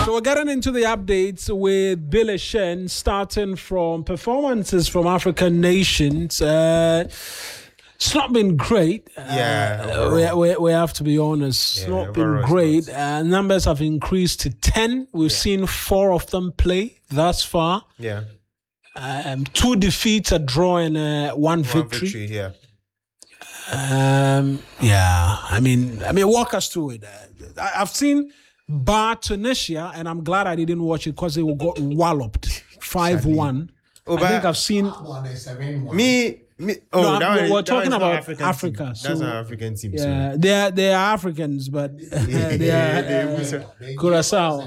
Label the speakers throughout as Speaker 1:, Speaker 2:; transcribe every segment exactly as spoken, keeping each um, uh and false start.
Speaker 1: So we're getting into the updates with Billy Shen, starting from performances from African nations. Uh, it's not been great.
Speaker 2: Yeah,
Speaker 1: uh, we, we, we have to be honest. It's
Speaker 2: Yeah,
Speaker 1: not been
Speaker 2: overall it's
Speaker 1: great.
Speaker 2: not.
Speaker 1: Uh, numbers have increased to ten. We've seen four of them play thus far.
Speaker 2: Yeah,
Speaker 1: Um, two defeats, a draw, and uh, one,
Speaker 2: one
Speaker 1: victory.
Speaker 2: victory. Yeah,
Speaker 1: Um, yeah, I mean, I mean, walk us through it. Uh, I, I've seen Bar Tunisia, and I'm glad I didn't watch it because they got walloped five one.
Speaker 2: Oh,
Speaker 1: I
Speaker 2: but
Speaker 1: think I've seen.
Speaker 2: me, me. Oh,
Speaker 1: No,
Speaker 2: that
Speaker 1: I'm-
Speaker 2: one-
Speaker 1: we're
Speaker 2: that
Speaker 1: talking
Speaker 2: one is not
Speaker 1: about
Speaker 2: African
Speaker 1: Africa,
Speaker 2: team.
Speaker 1: so-
Speaker 2: That's an African team. so-
Speaker 1: Yeah, they are they are Africans, but uh, they are uh, Curacao.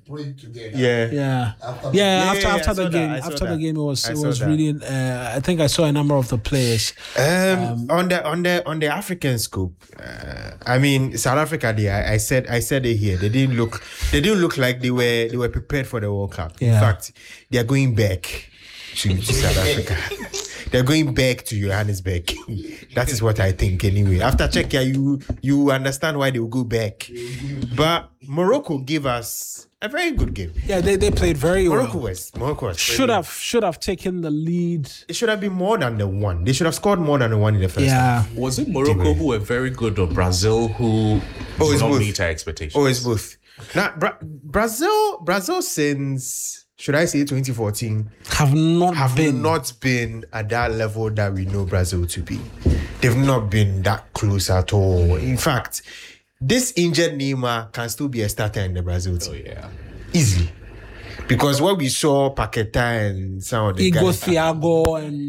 Speaker 2: Yeah,
Speaker 1: Yeah,
Speaker 2: yeah,
Speaker 1: yeah. After
Speaker 2: yeah,
Speaker 1: after
Speaker 2: I
Speaker 1: the
Speaker 2: saw
Speaker 1: game,
Speaker 2: that, I saw
Speaker 1: after the
Speaker 2: that.
Speaker 1: game, it was
Speaker 2: I
Speaker 1: it
Speaker 2: saw
Speaker 1: was
Speaker 2: that.
Speaker 1: really. Uh, I think I saw a number of the players.
Speaker 2: Um, on the on the on the African scope, uh, I mean South Africa. They, I, I said I said it here. They didn't look. They didn't look like they were they were prepared for the World Cup. In
Speaker 1: Yeah.
Speaker 2: fact, they are going back to, to South Africa. They're going back to Johannesburg. That is what I think anyway. After Czechia, you you understand why they will go back. But Morocco gave us a very good game.
Speaker 1: Yeah, they, they played very
Speaker 2: Morocco
Speaker 1: well.
Speaker 2: was Morocco was
Speaker 1: Should have should have taken the lead.
Speaker 2: It should have been more than the one. They should have scored more than the one in the first half.
Speaker 1: Yeah.
Speaker 3: Was it Morocco who were very good or Brazil who
Speaker 2: Oh,
Speaker 3: did
Speaker 2: it's
Speaker 3: not
Speaker 2: both.
Speaker 3: meet our expectations?
Speaker 2: Oh, it's both. Now, Bra- Brazil, Brazil since should I say twenty fourteen
Speaker 1: Have not
Speaker 2: have
Speaker 1: been.
Speaker 2: not been at that level that we know Brazil to be. They've not been that close at all. In fact, this injured Neymar can still be a starter in the Brazil
Speaker 3: Oh
Speaker 2: team
Speaker 3: yeah.
Speaker 2: easily. Because what we saw Paqueta and some of the
Speaker 1: Igor
Speaker 2: guys.
Speaker 1: Thiago and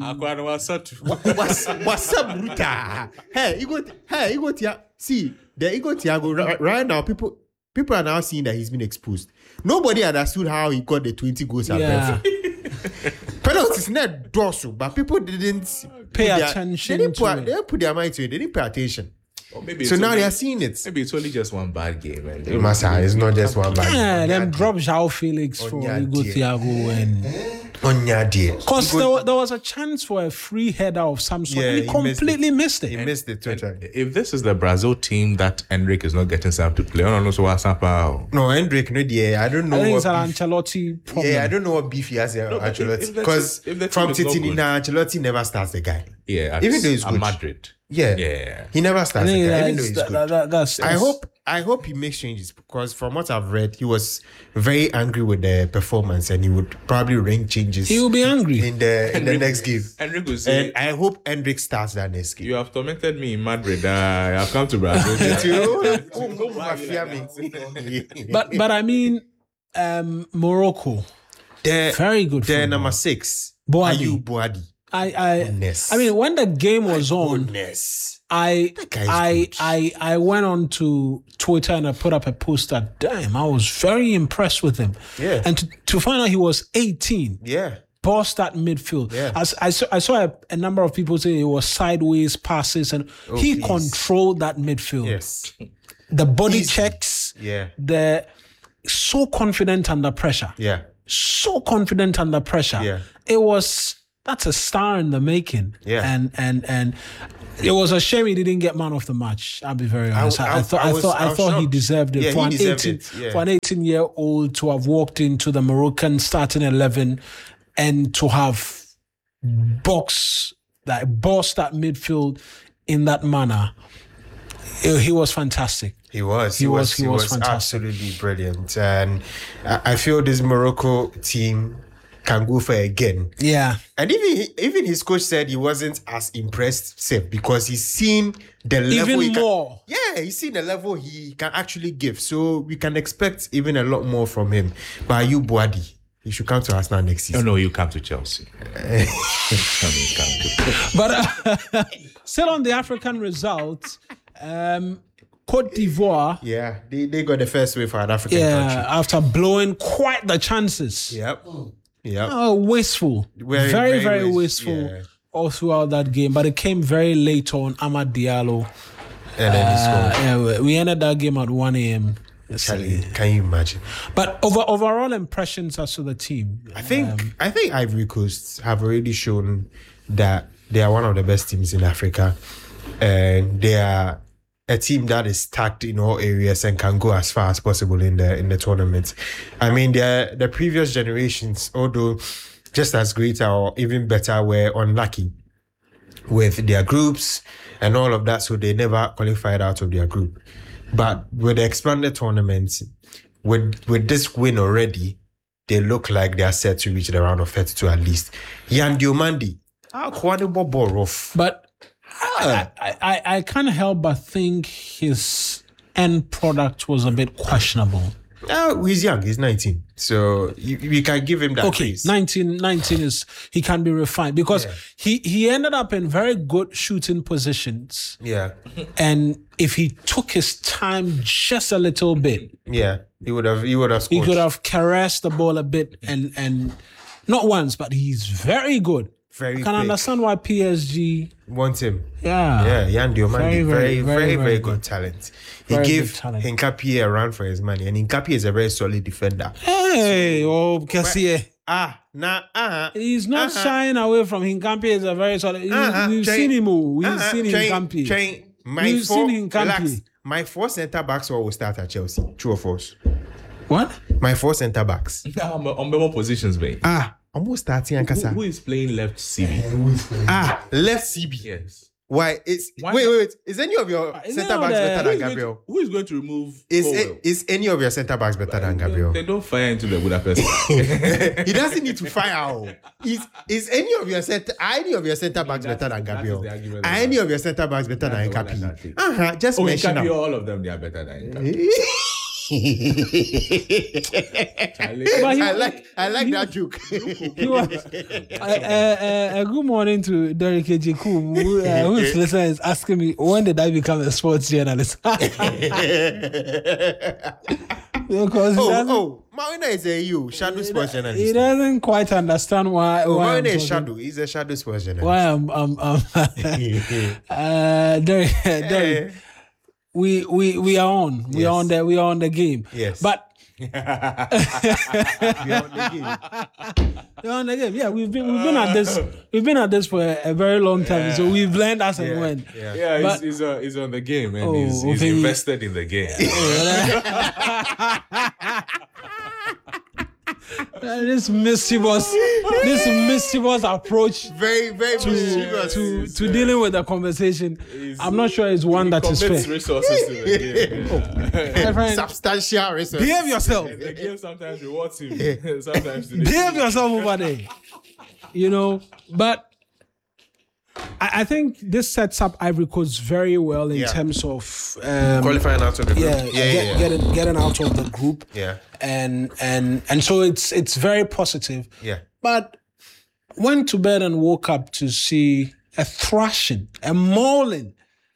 Speaker 2: What's, what's up, Bruta? Hey, Igor, hey, Igor Thiago. See, the Igor Thiago, right, right now, people people are now seeing that he's been exposed. Nobody understood how he got the twenty goals at
Speaker 1: yeah.
Speaker 2: Brentford. Penalties not dorsal, but people didn't
Speaker 1: Pay
Speaker 2: put their-
Speaker 1: attention
Speaker 2: They didn't,
Speaker 1: to
Speaker 2: put,
Speaker 1: it.
Speaker 2: they didn't put their mind to it. They didn't pay attention.
Speaker 3: Or maybe
Speaker 2: So
Speaker 3: it's
Speaker 2: now
Speaker 3: only,
Speaker 2: they are seeing it.
Speaker 3: maybe it's only just one bad game. And
Speaker 2: Masa, it's not just one bad.
Speaker 1: Yeah, them
Speaker 2: Onyadi.
Speaker 1: drop João Felix for
Speaker 2: Onyadi.
Speaker 1: Igor Thiago and
Speaker 2: Onyadi.
Speaker 1: because
Speaker 2: Igor-
Speaker 1: there, wa- there was a chance for a free header of some sort.
Speaker 2: Yeah,
Speaker 1: and he,
Speaker 2: he missed
Speaker 1: completely missed it.
Speaker 2: He missed the Twitter.
Speaker 3: if this is the Brazil team that Enrique is not getting some to play, I don't know so what's up. uh,
Speaker 2: No, Hendrik, no, yeah, I don't know
Speaker 1: I think
Speaker 2: what
Speaker 1: it's an
Speaker 2: beef-
Speaker 1: Ancelotti problem.
Speaker 2: Yeah, I don't know what beef he has here,
Speaker 3: but if- if
Speaker 2: Ancelotti.
Speaker 3: the
Speaker 2: Because
Speaker 3: team- if the team
Speaker 2: from
Speaker 3: is not
Speaker 2: Titinina,
Speaker 3: good-
Speaker 2: Ancelotti never starts the guy.
Speaker 3: Yeah, at,
Speaker 2: Even though he's
Speaker 3: at
Speaker 2: good.
Speaker 3: Madrid.
Speaker 2: Yeah.
Speaker 3: Yeah.
Speaker 2: He never
Speaker 1: I
Speaker 2: starts the
Speaker 1: think
Speaker 2: guy, even
Speaker 1: that's-
Speaker 2: though he's
Speaker 1: that-
Speaker 2: good.
Speaker 1: that- that- that's-
Speaker 2: I hope I hope he makes changes because from what I've read, he was very angry with the performance and he would probably bring changes
Speaker 1: he will be angry.
Speaker 2: in the in the next game.
Speaker 3: Enrique will say,
Speaker 2: And I hope Hendrik starts that next game.
Speaker 3: you have tormented me in Madrid. Uh, I have come to Brazil.
Speaker 1: But but I mean, um, Morocco,
Speaker 2: the,
Speaker 1: very good.
Speaker 2: the
Speaker 1: football.
Speaker 2: number six,
Speaker 1: Boadi.
Speaker 2: Ayub Boadi.
Speaker 1: I I
Speaker 2: Goodness.
Speaker 1: I mean, when the game was on,
Speaker 2: Goodness.
Speaker 1: I
Speaker 2: guy's
Speaker 1: I,
Speaker 2: good.
Speaker 1: I I went on to Twitter and I put up a post that damn, I was very impressed with him.
Speaker 2: Yeah.
Speaker 1: And to, to find out he was eighteen,
Speaker 2: Yeah.
Speaker 1: bossed that midfield.
Speaker 2: Yeah.
Speaker 1: As I saw I saw a, a number of people say it was sideways passes and he
Speaker 2: please.
Speaker 1: controlled that midfield.
Speaker 2: Yes.
Speaker 1: The body
Speaker 2: Easy.
Speaker 1: checks,
Speaker 2: Yeah.
Speaker 1: the so confident under pressure.
Speaker 2: Yeah.
Speaker 1: So confident under pressure.
Speaker 2: Yeah.
Speaker 1: It was that's a star in the making.
Speaker 2: Yeah.
Speaker 1: And and and it was a shame he didn't get man of the match. I'll be very honest. I, I,
Speaker 2: I-
Speaker 1: thought
Speaker 2: I
Speaker 1: I,
Speaker 2: was-
Speaker 1: thought
Speaker 2: I
Speaker 1: I
Speaker 2: was
Speaker 1: thought he
Speaker 2: shocked.
Speaker 1: deserved it
Speaker 2: Yeah,
Speaker 1: for
Speaker 2: he
Speaker 1: an
Speaker 2: deserved
Speaker 1: eighteen
Speaker 2: it, yeah.
Speaker 1: for an eighteen year old to have walked into the Moroccan starting eleven and to have box that bossed that midfield in that manner. He he was fantastic.
Speaker 2: He was. He,
Speaker 1: He
Speaker 2: was,
Speaker 1: was-
Speaker 2: He
Speaker 1: he
Speaker 2: was,
Speaker 1: was fantastic.
Speaker 2: absolutely brilliant, and I, I feel this Morocco team can go for it again.
Speaker 1: Yeah.
Speaker 2: And even even his coach said he wasn't as impressed, Seth, because he's seen the level.
Speaker 1: Even
Speaker 2: he can,
Speaker 1: more.
Speaker 2: Yeah, he's seen the level he can actually give. So we can expect even a lot more from him. But Ayub Boadi, he should come to Arsenal next
Speaker 3: No,
Speaker 2: season.
Speaker 3: no, you come to Chelsea. I mean, come to-
Speaker 1: But uh, still on the African results, um, Cote d'Ivoire,
Speaker 2: Yeah, they, they got the first wave for an African
Speaker 1: yeah,
Speaker 2: country.
Speaker 1: after blowing quite the chances.
Speaker 2: Yep. Yep.
Speaker 1: Oh, wasteful.
Speaker 2: Very,
Speaker 1: Very, very,
Speaker 2: very waste-
Speaker 1: wasteful
Speaker 2: yeah.
Speaker 1: all throughout that game. But it came very late on Amad Diallo.
Speaker 2: And then he
Speaker 1: Uh,
Speaker 2: scored.
Speaker 1: yeah, we- we ended that game at one a.m.
Speaker 2: Charlie, can you imagine?
Speaker 1: But over, overall impressions as to the team.
Speaker 2: I think I think Ivory Coast have already shown that they are one of the best teams in Africa, and they are a team that is stacked in all areas and can go as far as possible in the in the tournament. I mean, the the previous generations, although just as great or even better, were unlucky with their groups and all of that, so they never qualified out of their group. But with the expanded tournaments, with with this win already, they look like they are set to reach the round of thirty-two at least. Yan Diomandi,
Speaker 1: but I, I, I, I can't help but think his end product was a bit questionable.
Speaker 2: Oh, he's young. He's nineteen. So you, you can give him that.
Speaker 1: Okay,
Speaker 2: praise.
Speaker 1: nineteen, nineteen is, he can be refined because
Speaker 2: Yeah.
Speaker 1: he, he ended up in very good shooting positions.
Speaker 2: Yeah.
Speaker 1: And if he took his time just a little bit,
Speaker 2: Yeah. He would have he would have
Speaker 1: he
Speaker 2: scored.
Speaker 1: could have caressed the ball a bit and, and not once, but he's very good.
Speaker 2: Very
Speaker 1: I can
Speaker 2: quick.
Speaker 1: understand why P S G,
Speaker 2: Want him.
Speaker 1: yeah.
Speaker 2: Yeah, Yan Diomandi, very,
Speaker 1: Very, very,
Speaker 2: very, very,
Speaker 1: very
Speaker 2: good
Speaker 1: good.
Speaker 2: talent. He
Speaker 1: Very
Speaker 2: gave
Speaker 1: good talent.
Speaker 2: Hincapié a run for his money, and Hincapié is a very solid defender.
Speaker 1: Hey, oh, Kessie.
Speaker 2: Ah, nah, ah.
Speaker 1: He's not
Speaker 2: Uh-huh.
Speaker 1: shying away from Hincapié. Is a very solid.
Speaker 2: Uh-huh.
Speaker 1: We've
Speaker 2: Train-
Speaker 1: seen him. oh, We've
Speaker 2: Uh-huh.
Speaker 1: seen
Speaker 2: Train-
Speaker 1: Hincapié.
Speaker 2: Train. My
Speaker 1: We've
Speaker 2: four,
Speaker 1: seen Hincapié.
Speaker 2: relax. My four centre backs will start at Chelsea. True or false?
Speaker 1: What?
Speaker 2: My four centre backs.
Speaker 3: On on more positions, mate.
Speaker 2: Ah, almost starting
Speaker 3: Who,
Speaker 2: Ankasa.
Speaker 3: who is playing left C B?
Speaker 2: Ah, left C B.
Speaker 3: Yes.
Speaker 2: Why? It's
Speaker 3: Why
Speaker 2: wait,
Speaker 3: not?
Speaker 2: wait, wait. Is any of your
Speaker 1: Is
Speaker 2: centre
Speaker 1: any of
Speaker 2: backs
Speaker 1: the-
Speaker 2: better
Speaker 3: Who
Speaker 2: than
Speaker 3: is, going to,
Speaker 2: Gabriel?
Speaker 3: who is going to remove
Speaker 2: Is
Speaker 3: Colwell?
Speaker 2: is any of your centre backs better than Gabriel?
Speaker 3: They don't fire into the Budapest.
Speaker 2: He doesn't need to fire. oh. Is is any of your center are any of your centre backs
Speaker 3: That-
Speaker 2: better than
Speaker 3: that is
Speaker 2: Gabriel?
Speaker 3: the
Speaker 2: Are
Speaker 3: argument
Speaker 2: any of your centre backs better
Speaker 3: That's
Speaker 2: than
Speaker 3: the one I can't
Speaker 2: Nkapi?
Speaker 3: take.
Speaker 2: Uh-huh. Just
Speaker 3: Oh, in
Speaker 2: mention
Speaker 3: Kapi,
Speaker 2: them.
Speaker 3: all of them, they are better than Nkapi. Charlie.
Speaker 1: But he-
Speaker 2: I like I like that joke.
Speaker 1: He was, uh, uh, uh, uh, good morning to Derek Ejiku, who, uh, whose listener is asking me, when did I become a sports journalist? Because he
Speaker 2: oh,
Speaker 1: doesn't,
Speaker 2: oh, Marina is a you shadow sports
Speaker 1: he
Speaker 2: journalist.
Speaker 1: doesn't quite understand why.
Speaker 2: Oh,
Speaker 1: why, I'm
Speaker 2: Marina is
Speaker 1: talking-
Speaker 2: shadow. He's a shadow sports journalist.
Speaker 1: why I'm, I'm, I'm uh, Derek, Derek, we, we, we are on. We
Speaker 2: Yes.
Speaker 1: are on the, we are on the game.
Speaker 2: Yes.
Speaker 1: But
Speaker 2: We are on the game.
Speaker 1: we're on the game. Yeah, we've been, we've been at this, we've been at this for a, a very long time. So we've learned as and
Speaker 2: Yeah,
Speaker 1: when.
Speaker 2: yeah.
Speaker 3: Yeah,
Speaker 1: But-
Speaker 3: he's, he's, uh, he's on the game and
Speaker 1: Oh,
Speaker 3: he's, he's
Speaker 1: okay.
Speaker 3: invested in the game.
Speaker 1: Uh, this mischievous, this mischievous approach
Speaker 2: Very, very
Speaker 1: to
Speaker 2: mischievous.
Speaker 1: to, to dealing with the conversation, I'm not sure it's one
Speaker 3: He
Speaker 1: that is
Speaker 3: commits
Speaker 1: fair.
Speaker 3: resources to the game. Yeah.
Speaker 1: My friend,
Speaker 2: Substantial research.
Speaker 1: behave yourself.
Speaker 3: The game sometimes rewards him. Sometimes to the
Speaker 1: Behave yourself over there. You know, but I, I think this sets up Ivory Coast very well in
Speaker 2: Yeah.
Speaker 1: terms of um,
Speaker 2: Qualifying out of the group.
Speaker 1: yeah,
Speaker 2: yeah,
Speaker 1: get-
Speaker 2: yeah. yeah.
Speaker 1: getting getting out of the group.
Speaker 2: Yeah.
Speaker 1: and and and so it's it's very positive.
Speaker 2: Yeah.
Speaker 1: But went to bed and woke up to see a thrashing, a mauling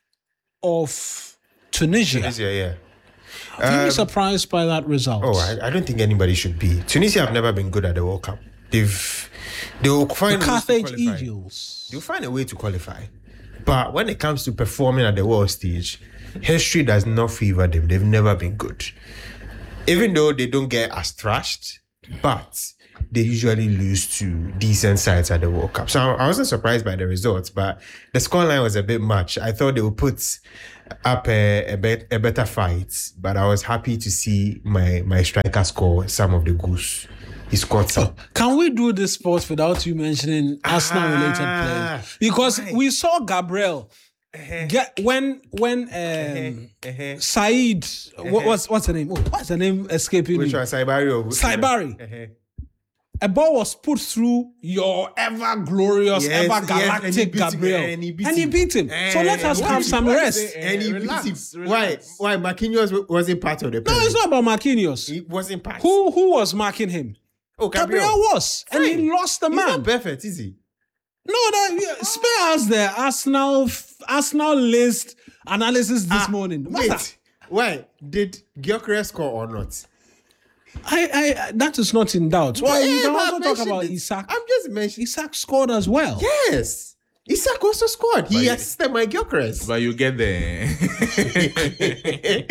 Speaker 1: of Tunisia.
Speaker 2: Tunisia, yeah.
Speaker 1: Are you surprised by that result?
Speaker 2: Oh, I, I don't think anybody should be. Tunisia have never been good at the World Cup. They've they'll find
Speaker 1: the
Speaker 2: ways to
Speaker 1: Carthage
Speaker 2: qualify.
Speaker 1: Eagles.
Speaker 2: They'll find a way to qualify. But when it comes to performing at the world stage, history does not favor them. They've never been good. Even though they don't get as thrashed, but they usually lose to decent sides at the World Cup. So I wasn't surprised by the results, but the scoreline was a bit much. I thought they would put up a, a, bet, a better fight, but I was happy to see my, my striker score some of the goals. He scored some.
Speaker 1: Can we do this sport without you mentioning Arsenal-related
Speaker 2: Ah,
Speaker 1: players? Because
Speaker 2: why?
Speaker 1: we saw Gabriel get when when um, Said, what, what's what's the name? Oh, what's the name escaping
Speaker 2: Which
Speaker 1: me?
Speaker 2: one? Saibari or
Speaker 1: Saibari.
Speaker 2: Uh-huh.
Speaker 1: A ball was put through your ever glorious,
Speaker 2: Yes,
Speaker 1: ever
Speaker 2: yes, and he
Speaker 1: galactic
Speaker 2: beat him,
Speaker 1: Gabriel,
Speaker 2: and he beat
Speaker 1: and he
Speaker 2: him.
Speaker 1: beat him. So let us
Speaker 2: And
Speaker 1: have
Speaker 2: he-
Speaker 1: some
Speaker 3: what is
Speaker 1: rest.
Speaker 3: it?
Speaker 2: And he
Speaker 3: Relax,
Speaker 2: beat him.
Speaker 3: relax.
Speaker 2: Why? Why? Marquinhos wasn't part of the
Speaker 1: No,
Speaker 2: penalty.
Speaker 1: it's not about Marquinhos.
Speaker 2: He wasn't part.
Speaker 1: Who who was marking him?
Speaker 2: Oh,
Speaker 1: Gabriel,
Speaker 2: Gabriel.
Speaker 1: was, and he
Speaker 2: Fine.
Speaker 1: lost the
Speaker 2: He's
Speaker 1: man.
Speaker 2: not perfect, is he?
Speaker 1: No, that yeah, spare us the Arsenal Arsenal list analysis this
Speaker 2: Ah,
Speaker 1: morning. What's
Speaker 2: Wait.
Speaker 1: that?
Speaker 2: Why? Did Gyökeres score or not?
Speaker 1: I, I that is not in doubt. Well,
Speaker 2: Yeah,
Speaker 1: you can
Speaker 2: but I
Speaker 1: also talk
Speaker 2: mentioned
Speaker 1: about
Speaker 2: it.
Speaker 1: Isak.
Speaker 2: I'm just mentioning.
Speaker 1: Isak scored as well.
Speaker 2: Yes. Isak also scored. He
Speaker 3: But you-
Speaker 2: assisted my Gyökeres.
Speaker 3: But you get there.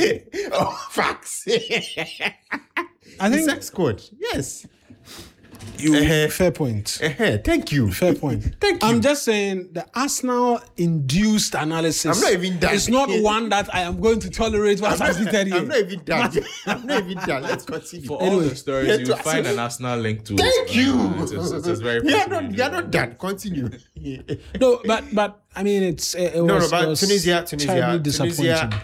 Speaker 2: Oh, facts.
Speaker 1: I think
Speaker 2: Isak scored. Yes.
Speaker 1: You,
Speaker 2: Uh-huh.
Speaker 1: fair point.
Speaker 2: Eh, Thank you.
Speaker 1: Fair point.
Speaker 2: Thank you.
Speaker 1: I'm just saying the Arsenal induced analysis.
Speaker 2: I'm not even done.
Speaker 1: It's not one that I am going to tolerate once I've tweeted
Speaker 2: I'm not
Speaker 1: here.
Speaker 2: even done. I'm not even done. Let's continue.
Speaker 3: For all the stories,
Speaker 2: Yeah,
Speaker 3: you
Speaker 2: to
Speaker 3: will find
Speaker 2: Arsenal-
Speaker 3: an Arsenal link to
Speaker 2: Thank
Speaker 3: it.
Speaker 2: you.
Speaker 3: Uh, It is, it is very
Speaker 2: You're
Speaker 3: fascinating.
Speaker 2: not, you're not done. Continue.
Speaker 1: No, but but I mean it's it, it
Speaker 2: No,
Speaker 1: was,
Speaker 2: no,
Speaker 1: it
Speaker 2: but
Speaker 1: was
Speaker 2: Tunisia, Tunisia,
Speaker 1: terribly disappointing.
Speaker 2: Tunisia,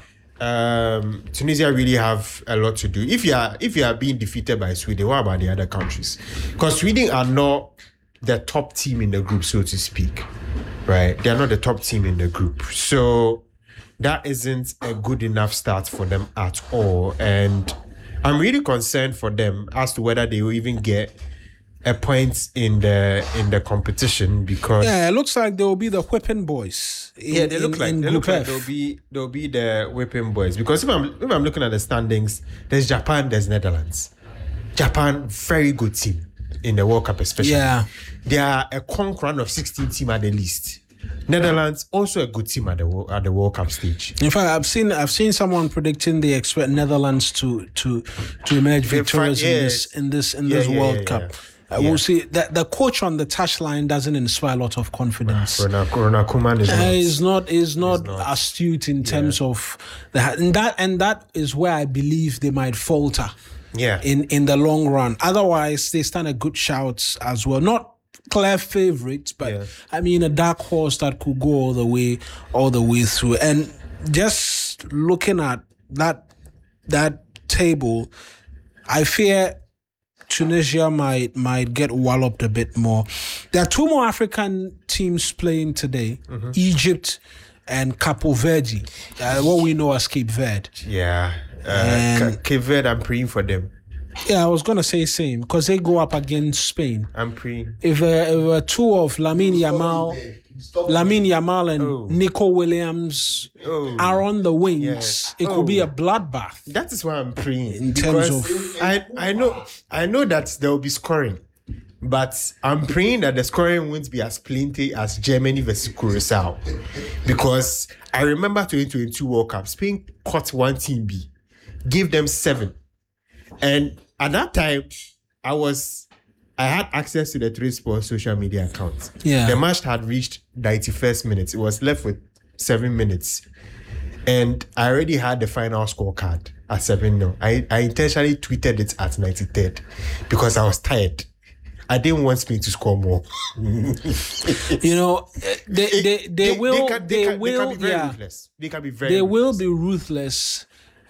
Speaker 2: um, Tunisia really have a lot to do. If you are if you are being defeated by Sweden, what about the other countries? Because Sweden are not the top team in the group, so to speak, right? They are not the top team in the group, so that isn't a good enough start for them at all. And I'm really concerned for them as to whether they will even get a point in the in the competition because.
Speaker 1: Yeah, it looks like they will be the whipping boys. In,
Speaker 2: Yeah, they look
Speaker 1: in-
Speaker 2: like
Speaker 1: in
Speaker 2: they
Speaker 1: Group
Speaker 2: look like
Speaker 1: F.
Speaker 2: they'll be they'll be the whipping boys because if I'm if I'm looking at the standings, there's Japan, there's Netherlands. Japan, very good team in the World Cup, especially.
Speaker 1: Yeah.
Speaker 2: They are a conk run of sixteen team at the least. Netherlands also a good team at the wo- at the World Cup stage.
Speaker 1: In fact, I've seen I've seen someone predicting they expect Netherlands to to to emerge
Speaker 2: They
Speaker 1: victorious
Speaker 2: find-
Speaker 1: in
Speaker 2: yeah.
Speaker 1: this in this in
Speaker 2: Yeah,
Speaker 1: this
Speaker 2: yeah,
Speaker 1: World
Speaker 2: yeah,
Speaker 1: Cup.
Speaker 2: yeah.
Speaker 1: Uh,
Speaker 2: Yeah.
Speaker 1: We'll see. The, the coach on the touchline doesn't inspire a lot of confidence.
Speaker 2: Ronald, Ronald Koeman is
Speaker 1: Uh,
Speaker 2: not.
Speaker 1: is not is not,
Speaker 2: not.
Speaker 1: astute in terms of that, and that and that is where I believe they might falter.
Speaker 2: Yeah.
Speaker 1: In in the long run, otherwise they stand a good shout as well. Not clear favorites, but
Speaker 2: Yeah.
Speaker 1: I mean a dark horse that could go all the way all the way through. And just looking at that that table, I fear Tunisia might might get walloped a bit more. There are two more African teams playing today:
Speaker 2: Mm-hmm.
Speaker 1: Egypt and Cape Verde, uh, what we know as Cape Verde.
Speaker 2: Yeah. Uh,
Speaker 1: And-
Speaker 2: Ca- Cape Verde, I'm praying for them.
Speaker 1: Yeah, I was gonna say same because they go up against Spain.
Speaker 2: I'm praying.
Speaker 1: If, uh, if uh, two of Lamine Yamal, Lamine Yamal and
Speaker 2: Oh.
Speaker 1: Nico Williams
Speaker 2: Oh.
Speaker 1: are on the wings,
Speaker 2: Yeah.
Speaker 1: it could be
Speaker 2: Oh.
Speaker 1: a bloodbath.
Speaker 2: That is why I'm praying.
Speaker 1: In terms
Speaker 2: because
Speaker 1: of-
Speaker 2: I, I know I know that there will be scoring, but I'm praying that the scoring won't be as plenty as Germany versus Curacao. Because I remember twenty twenty-two World Cup, Spain caught one team B, gave them seven. And at that time, I was I had access to the Trade Sports social media account.
Speaker 1: Yeah.
Speaker 2: The match had reached ninety-first minutes. It was left with seven minutes. And I already had the final scorecard at seven nil. I, I intentionally tweeted it at ninety-third because I was tired. I didn't want Spain to score more.
Speaker 1: You know, uh, they they, they, will
Speaker 2: can,
Speaker 1: they,
Speaker 2: can,
Speaker 1: will
Speaker 2: they can be very
Speaker 1: yeah
Speaker 2: ruthless. They can be very
Speaker 1: they will
Speaker 2: ruthless.
Speaker 1: be ruthless.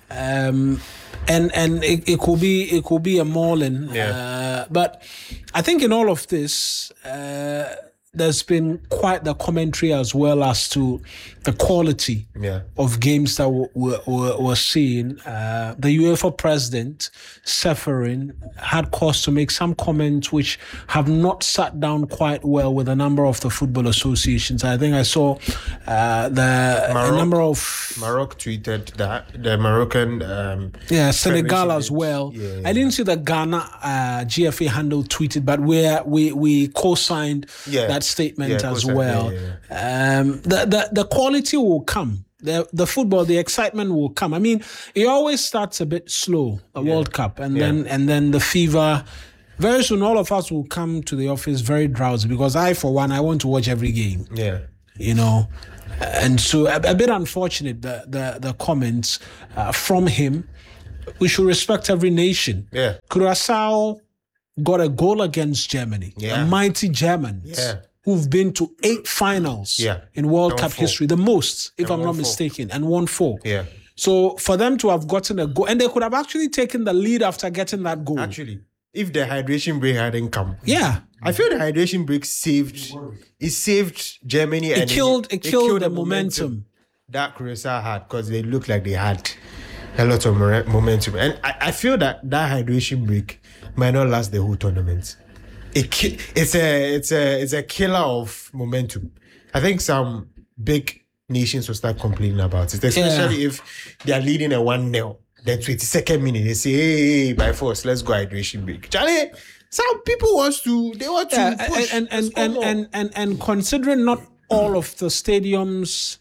Speaker 1: Um, and and it, it could be it could be a mauling.
Speaker 2: Yeah.
Speaker 1: Uh, but I think in all of this, uh, there's been quite the commentary as well as to the quality
Speaker 2: Yeah.
Speaker 1: of games that we're, we're, we're seeing. Uh, the UEFA president, Seferin, had cause to make some comments which have not sat down quite well with a number of the football associations. I think I saw uh, the a
Speaker 2: Maroc-
Speaker 1: number of
Speaker 2: Maroc tweeted that the Moroccan um,
Speaker 1: yeah Senegal
Speaker 2: Federation
Speaker 1: as
Speaker 2: did.
Speaker 1: well.
Speaker 2: Yeah, yeah,
Speaker 1: I didn't see the Ghana uh, G F A handle tweeted, but where we we co-signed
Speaker 2: Yeah.
Speaker 1: that statement
Speaker 2: Yeah,
Speaker 1: as
Speaker 2: co-signed,
Speaker 1: well.
Speaker 2: yeah,
Speaker 1: Um, the, the the quality will come. The the football, the excitement will come. I mean, it always starts a bit slow, a World Cup, and
Speaker 2: Yeah.
Speaker 1: then and then the fever. Very soon, all of us will come to the office very drowsy because I, for one, I want to watch every game.
Speaker 2: yeah.
Speaker 1: You know, and so a, a bit unfortunate the the, the comments uh, from him. We should respect every nation.
Speaker 2: Yeah.
Speaker 1: Curacao got a goal against Germany,
Speaker 2: Yeah.
Speaker 1: the mighty Germans.
Speaker 2: Yeah.
Speaker 1: Who've been to eight finals
Speaker 2: Yeah.
Speaker 1: in World
Speaker 2: And
Speaker 1: Cup
Speaker 2: won four.
Speaker 1: history, the most, if
Speaker 2: And
Speaker 1: I'm
Speaker 2: won
Speaker 1: not
Speaker 2: four.
Speaker 1: mistaken, and won four.
Speaker 2: Yeah.
Speaker 1: So for them to have gotten a goal, and they could have actually taken the lead after getting that goal.
Speaker 2: Actually, if the hydration break hadn't come,
Speaker 1: yeah,
Speaker 2: I feel the hydration break saved it saved Germany and
Speaker 1: killed- it killed the momentum.
Speaker 2: that Curacao had because they looked like they had a lot of more- momentum. And I, I feel that that hydration break might not last the whole tournament. It ki- it's a it's a it's a killer of momentum. I think some big nations will start complaining about it, especially if they are leading a one nil. Then twenty-second minute they say, "Hey, by force, let's go hydration break." Charlie, some people want to they want to
Speaker 1: yeah,
Speaker 2: push
Speaker 1: and and
Speaker 2: score
Speaker 1: and,
Speaker 2: more.
Speaker 1: and and and considering not all of the stadiums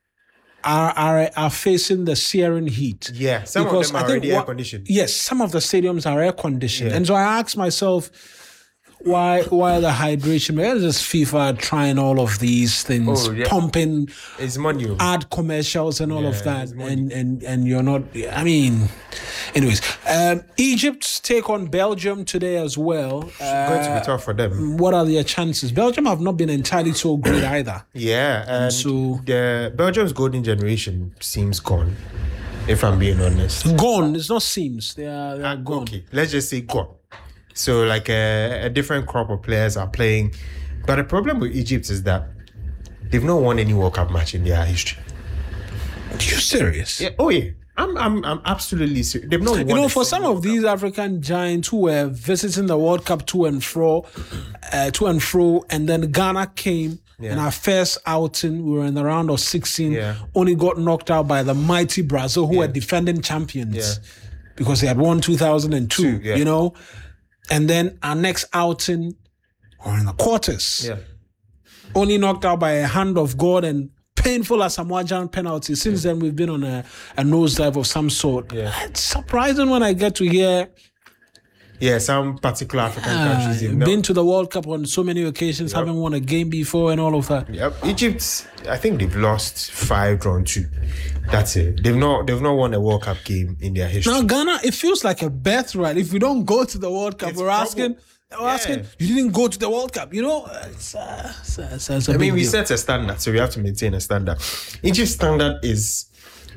Speaker 1: are are are facing the searing heat.
Speaker 2: Yeah, some of them are
Speaker 1: I think
Speaker 2: already air
Speaker 1: what-
Speaker 2: conditioned.
Speaker 1: Yes, some of the stadiums are air conditioned,
Speaker 2: Yeah.
Speaker 1: and so I asked myself, why why the hydration? Maybe it's just FIFA trying all of these things,
Speaker 2: Oh, yeah.
Speaker 1: pumping
Speaker 2: It's money.
Speaker 1: ad commercials and all
Speaker 2: Yeah,
Speaker 1: of that,
Speaker 2: it's money.
Speaker 1: and and and you're not. I mean, anyways, um, Egypt take on Belgium today as well. Uh,
Speaker 2: going to be tough for them.
Speaker 1: what are their chances? Belgium have not been entirely so great either.
Speaker 2: Yeah, and
Speaker 1: So-
Speaker 2: the Belgium's golden generation seems gone. If I'm being honest.
Speaker 1: Gone. It's not seems. They are, they are gone.
Speaker 2: Okay, let's just say gone. So like a, a different crop of players are playing, but the problem with Egypt is that they've not won any World Cup match in their history.
Speaker 1: Are you serious?
Speaker 2: Yeah. Oh yeah. I'm I'm I'm absolutely serious. They've not won.
Speaker 1: You know,
Speaker 2: a
Speaker 1: for some
Speaker 2: single
Speaker 1: of these African giants who were visiting the World Cup to and fro, uh, to and fro, and then Ghana came in our first outing. We were in the round of sixteen.
Speaker 2: Yeah.
Speaker 1: Only got knocked out by the mighty Brazil, who were defending champions,
Speaker 2: Yeah.
Speaker 1: because they had won two thousand two.
Speaker 2: Two, yeah.
Speaker 1: You know, and then our next outing, we're in the quarters.
Speaker 2: Yeah.
Speaker 1: Only knocked out by a hand of God and painful as Samoa penalty. Since then, we've been on a, a nosedive of some sort.
Speaker 2: Yeah.
Speaker 1: It's surprising when I get to hear
Speaker 2: Yeah, some particular African
Speaker 1: uh,
Speaker 2: countries. They've not-
Speaker 1: been to the World Cup on so many occasions, haven't won a game before, and all of that.
Speaker 2: Yep. Egypt, I think they've lost five, drawn two. That's it. They've not they've not won a World Cup game in their history.
Speaker 1: Now, Ghana, it feels like a birthright. If we don't go to the World Cup,
Speaker 2: It's
Speaker 1: we're
Speaker 2: trouble.
Speaker 1: asking, we're
Speaker 2: Yeah.
Speaker 1: asking, you didn't go to the World Cup. You know, it's, uh, it's, uh, it's, it's a
Speaker 2: I mean,
Speaker 1: big
Speaker 2: we
Speaker 1: deal.
Speaker 2: set a standard, so we have to maintain a standard. Egypt's standard is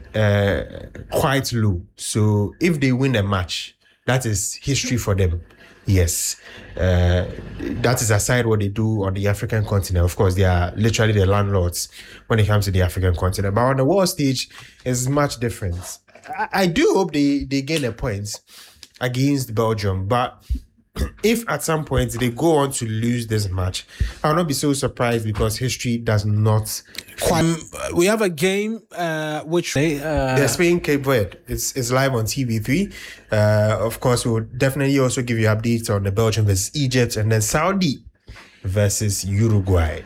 Speaker 2: uh, quite low. So if they win a match, that is history for them. Yes. Uh, that is aside what they do on the African continent. Of course, they are literally the landlords when it comes to the African continent. But on the world stage, it's much different. I, I do hope they, they gain a point against Belgium, but if at some point they go on to lose this match, I'll not be so surprised because history does not.
Speaker 1: Um, we have a game uh, which they, uh,
Speaker 2: They're Spain, Cape Verde. It's it's live on T V three. Uh, of course, we'll definitely also give you updates on the Belgium versus Egypt and then Saudi versus Uruguay.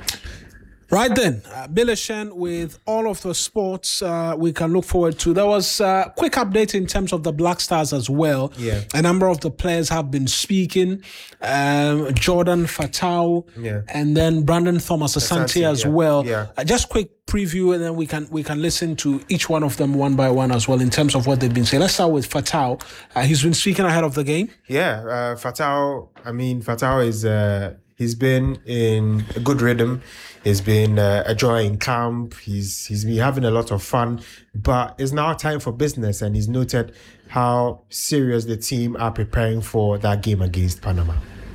Speaker 1: Right then, uh, Billy Shen with all of the sports uh, we can look forward to. There was a quick update in terms of the Black Stars as well.
Speaker 2: Yeah.
Speaker 1: A number of the players have been speaking. Um, Jordan Fatau,
Speaker 2: Yeah.
Speaker 1: and then Brandon Thomas Asante
Speaker 2: Asante,
Speaker 1: as
Speaker 2: yeah,
Speaker 1: well.
Speaker 2: yeah.
Speaker 1: Uh, just quick preview, and then we can we can listen to each one of them one by one as well in terms of what they've been saying. Let's start with Fatau. Uh, he's been speaking ahead of the game.
Speaker 2: Yeah, uh, Fatau. I mean, Fatau is uh, he's been in a good rhythm. He's been uh, a joy in camp. He's he's been having a lot of fun. But it's now time for business, and he's noted how serious the team are preparing for that game against Panama.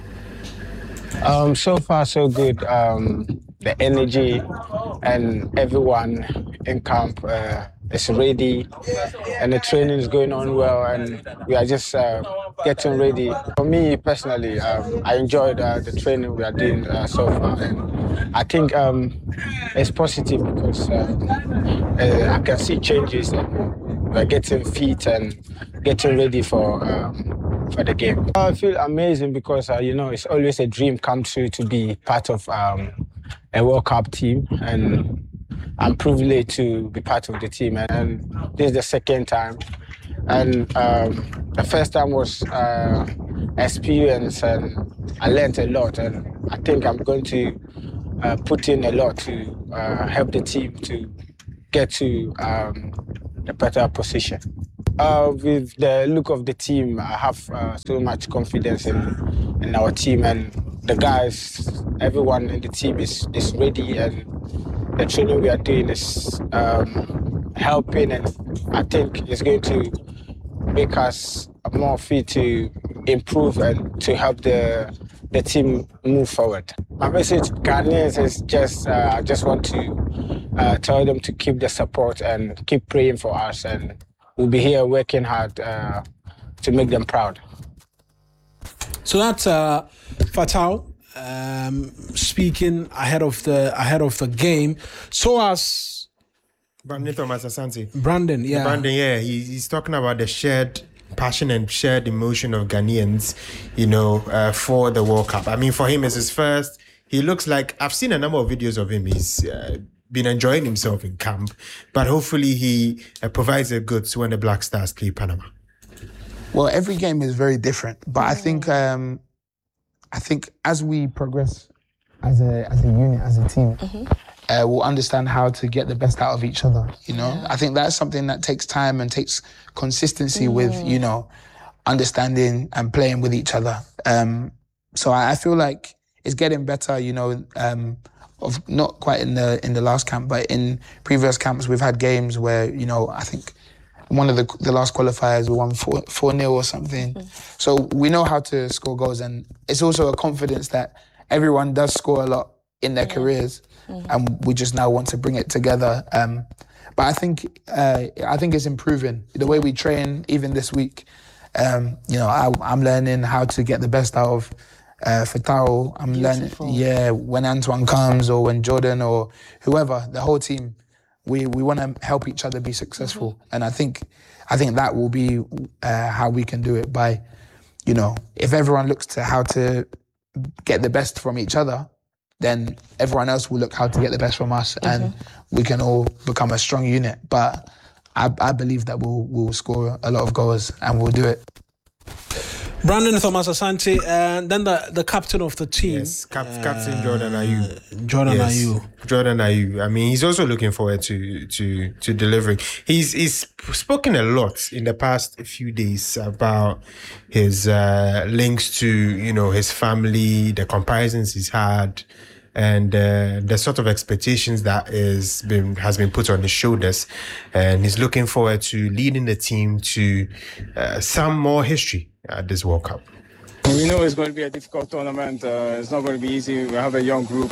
Speaker 4: Um, so far, so good. Um, the energy and everyone in camp uh, is ready, and the training is going on well, and we are just uh, getting ready. For me personally, um, I enjoyed uh, the training we are doing uh, so far, and I think um, it's positive because um, uh, I can see changes. And we're getting fit and getting ready for. Um, for the game. I feel amazing because, uh, you know, it's always a dream come true to be part of um, a World Cup team, and I'm privileged to be part of the team, and this is the second time. And um, the first time was uh, experience, and I learned a lot, and I think I'm going to uh, put in a lot to uh, help the team to get to um, a better position. Uh, with the look of the team, I have uh, so much confidence in, in our team, and the guys, everyone in the team is, is ready, and the training we are doing is um, helping, and I think it's going to make us more fit to improve and to help the the team move forward. My message to Ghanaians is just uh, I just want to uh, tell them to keep the support and keep praying for us, and we'll be here working hard uh, to make them proud.
Speaker 1: So that's uh, Fatau um, speaking ahead of the ahead of the game. So as
Speaker 2: Brandon Thomas Asante.
Speaker 1: Brandon, yeah,
Speaker 2: Brandon, yeah, he, he's talking about the shared passion and shared emotion of Ghanaians, you know, uh, for the World Cup. I mean, for him, it's his first. He looks like, I've seen a number of videos of him. He's uh, been enjoying himself in camp, but hopefully he uh, provides the goods when the Black Stars play Panama.
Speaker 5: Well, every game is very different, but I think um, I think as we progress as a as a unit, as a team,
Speaker 6: Mm-hmm.
Speaker 5: uh, we'll understand how to get the best out of each other. You know,
Speaker 6: Yeah.
Speaker 5: I think that's something that takes time and takes consistency with, you know, understanding and playing with each other. Um, so I, I feel like it's getting better. You know, um, of not quite in the in the last camp, but in previous camps, we've had games where, you know, I think one of the the last qualifiers we won four four nil or something. So we know how to score goals, and it's also a confidence that everyone does score a lot in their careers, and we just now want to bring it together. Um, but I think uh, I think it's improving the way we train. Even this week, um, you know, I, I'm learning how to get the best out of uh, Fatao. I'm
Speaker 6: Beautiful.
Speaker 5: learning, yeah, when Antoine comes or when Jordan or whoever, the whole team. We we want to help each other be successful, and I think I think that will be uh, how we can do it by, you know, if everyone looks to how to get the best from each other, then everyone else will look how to get the best from us, and we can all become a strong unit. But I, I believe that we'll we'll score a lot of goals and we'll do it.
Speaker 1: Brandon Thomas Asante, and then the, the captain of the team,
Speaker 2: Yes, Cap- Captain Jordan Ayew.
Speaker 1: Jordan
Speaker 2: Yes,
Speaker 1: Ayew.
Speaker 2: Jordan Ayew. I mean, he's also looking forward to to to delivering. He's he's spoken a lot in the past few days about his uh, links to, you know, his family, the comparisons he's had, and uh, the sort of expectations that is been has been put on his shoulders, and he's looking forward to leading the team to uh, some more history at this World Cup.
Speaker 7: We know it's going to be a difficult tournament. Uh, it's not going to be easy. We have a young group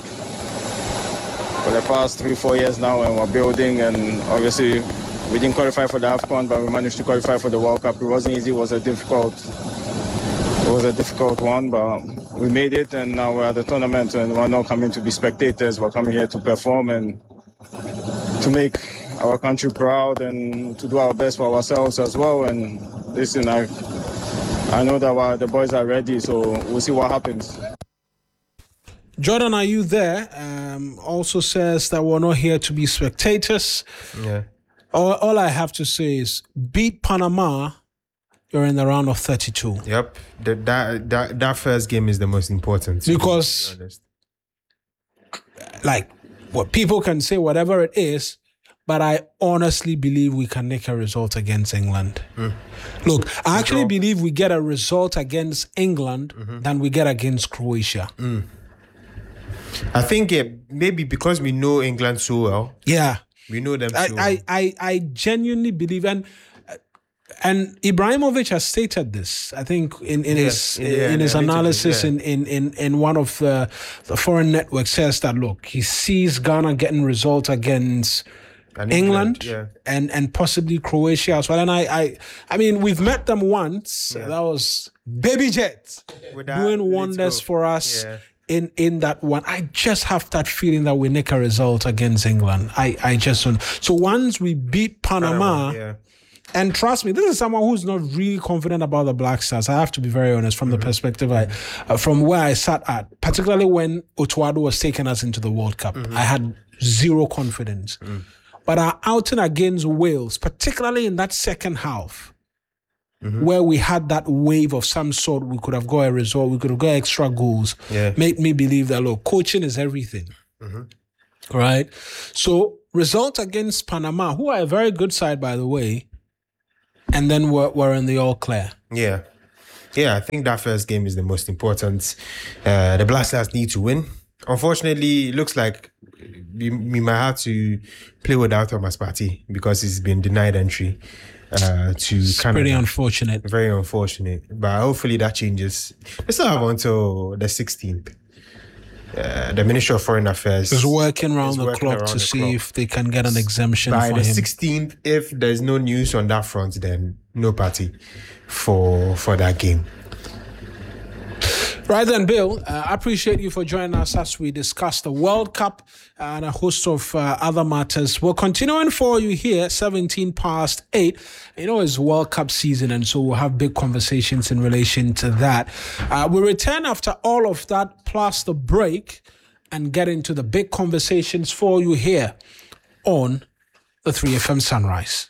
Speaker 7: for the past three, four years now, and we're building. And obviously, we didn't qualify for the AFCON, but we managed to qualify for the World Cup. It wasn't easy. It was a difficult, it was a difficult one, but we made it. And now we're at the tournament, and we're not coming to be spectators. We're coming here to perform and to make our country proud and to do our best for ourselves as well. And listen, I. I know that uh, the boys are ready, so we'll see what happens.
Speaker 1: Jordan, are you there? Um, also says that we're not here to be spectators.
Speaker 2: Yeah.
Speaker 1: All, all I have to say is beat Panama, you're in the round of thirty-two.
Speaker 2: Yep, the, that that that first game is the most important.
Speaker 1: Because-
Speaker 2: to be honest.
Speaker 1: Like, what people can say, whatever it is, but I honestly believe we can make a result against England. Look, I actually believe we get a result against England than we get against Croatia.
Speaker 2: I think it, maybe because we know England so well,
Speaker 1: Yeah.
Speaker 2: we know them
Speaker 1: I,
Speaker 2: so well.
Speaker 1: I, I, I genuinely believe, and and Ibrahimovic has stated this, I think, in, in his
Speaker 2: Yeah, yeah,
Speaker 1: in his
Speaker 2: yeah,
Speaker 1: analysis
Speaker 2: yeah.
Speaker 1: in, in, in, in one of the, the foreign networks, says that, look, he sees Ghana getting results against
Speaker 2: And
Speaker 1: England,
Speaker 2: yeah.
Speaker 1: and, and possibly Croatia as well. And I I, I mean, we've met them once. That was Baby Jet
Speaker 2: With that
Speaker 1: doing
Speaker 2: little-
Speaker 1: wonders for us
Speaker 2: yeah.
Speaker 1: in, in that one. I just have that feeling that we make a result against England. I, I just don't. So once we beat Panama,
Speaker 2: yeah.
Speaker 1: and trust me, this is someone who's not really confident about the Black Stars. I have to be very honest from the perspective I, uh, from where I sat at, particularly when Otuado was taking us into the World Cup. I had zero confidence. But our outing against Wales, particularly in that second half, where we had that wave of some sort, we could have got a result, we could have got extra goals,
Speaker 2: Yeah.
Speaker 1: made me believe that, look, coaching is everything. Right? So, result against Panama, who are a very good side, by the way, and then we're, we're in the all clear.
Speaker 2: Yeah. Yeah, I think that first game is the most important. Uh, the Black Stars need to win. Unfortunately, it looks like we, we might have to play without Thomas Partey because he's been denied entry uh, to
Speaker 1: It's
Speaker 2: Canada.
Speaker 1: pretty unfortunate.
Speaker 2: Very unfortunate. But hopefully that changes. We still have until the sixteenth. Uh, the Ministry of Foreign Affairs
Speaker 1: Is working around
Speaker 2: is
Speaker 1: the
Speaker 2: working
Speaker 1: clock
Speaker 2: around
Speaker 1: to
Speaker 2: the
Speaker 1: see
Speaker 2: clock.
Speaker 1: if they can get an exemption
Speaker 2: By
Speaker 1: for
Speaker 2: the
Speaker 1: him.
Speaker 2: sixteenth, if there's no news on that front, then no party for for that game.
Speaker 1: Right then, Bill, uh, I appreciate you for joining us as we discuss the World Cup and a host of uh, other matters. We're continuing for you here, seventeen past eight. You know, it's World Cup season, and so we'll have big conversations in relation to that. Uh, we return after all of that, plus the break, and get into the big conversations for you here on the three F M Sunrise.